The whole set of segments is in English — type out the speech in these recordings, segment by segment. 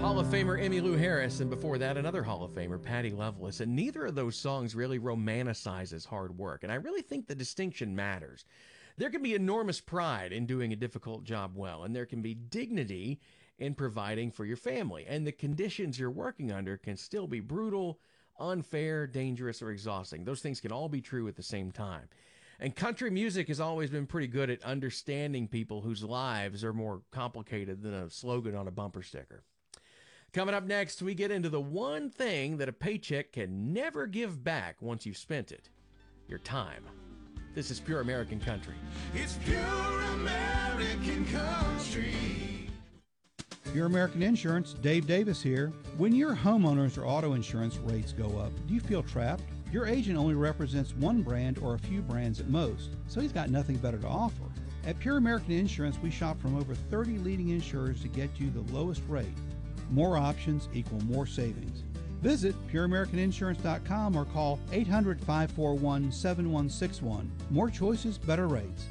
Hall of Famer Emmylou Harris, and before that, another Hall of Famer, Patty Loveless. And neither of those songs really romanticizes hard work. And I really think the distinction matters. There can be enormous pride in doing a difficult job well, and there can be dignity in providing for your family. And the conditions you're working under can still be brutal, unfair, dangerous, or exhausting. Those things can all be true at the same time. And country music has always been pretty good at understanding people whose lives are more complicated than a slogan on a bumper sticker. Coming up next, we get into the one thing that a paycheck can never give back once you've spent it: your time. This is Pure American Country. It's Pure American Country. Pure American Insurance, Dave Davis here. When your homeowners or auto insurance rates go up, do you feel trapped? Your agent only represents one brand or a few brands at most, so he's got nothing better to offer. At Pure American Insurance, we shop from over 30 leading insurers to get you the lowest rate. More options equal more savings. Visit pureamericaninsurance.com or call 800-541-7161. More choices, better rates.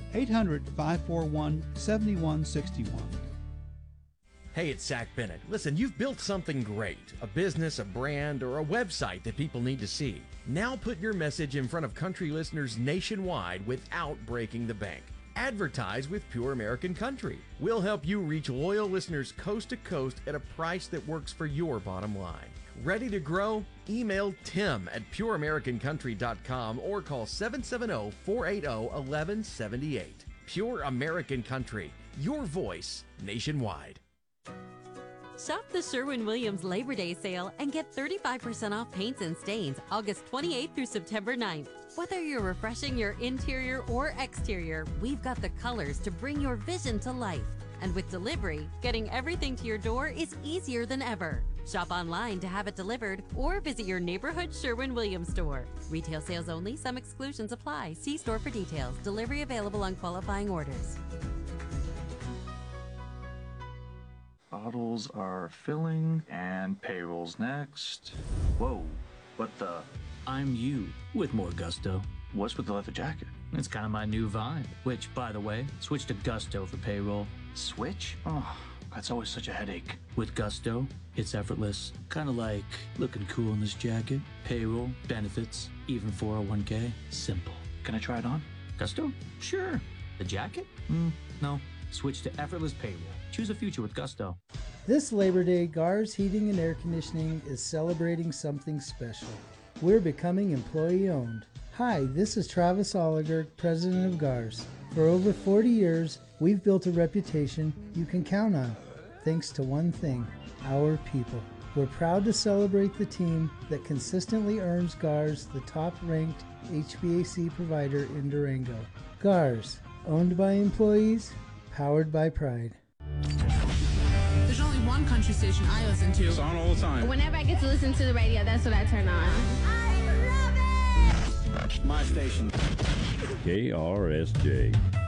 800-541-7161. Hey, it's Zach Bennett. Listen, you've built something great, a business, a brand, or a website that people need to see. Now put your message in front of country listeners nationwide without breaking the bank. Advertise with Pure American Country. We'll help you reach loyal listeners coast to coast at a price that works for your bottom line. Ready to grow? Email Tim at pureamericancountry.com or call 770-480-1178. Pure American Country, your voice nationwide. Shop the Sherwin-Williams Labor Day sale and get 35% off paints and stains August 28th through September 9th. Whether you're refreshing your interior or exterior, we've got the colors to bring your vision to life. And with delivery, getting everything to your door is easier than ever. Shop online to have it delivered or visit your neighborhood Sherwin-Williams store. Retail sales only. Some exclusions apply. See store for details. Delivery available on qualifying orders. Bottles are filling, and payroll's next. Whoa, what the? I'm you, with more gusto. What's with the leather jacket? It's kind of my new vibe, which, by the way, switch to Gusto for payroll. Switch? Oh, that's always such a headache. With Gusto, it's effortless. Kind of like looking cool in this jacket. Payroll, benefits, even 401k. Simple. Can I try it on? Gusto? Sure. The jacket? No. Switch to effortless payroll. Choose a future with Gusto. This Labor Day, GARS Heating and Air Conditioning is celebrating something special. We're becoming employee-owned. Hi, this is Travis Oliger, president of GARS. For over 40 years, we've built a reputation you can count on, thanks to one thing: our people. We're proud to celebrate the team that consistently earns GARS the top-ranked HVAC provider in Durango. GARS, owned by employees, powered by pride. There's only one country station I listen to. It's on all the time. Whenever I get to listen to the radio, that's what I turn on. I love it! My station. KRSJ.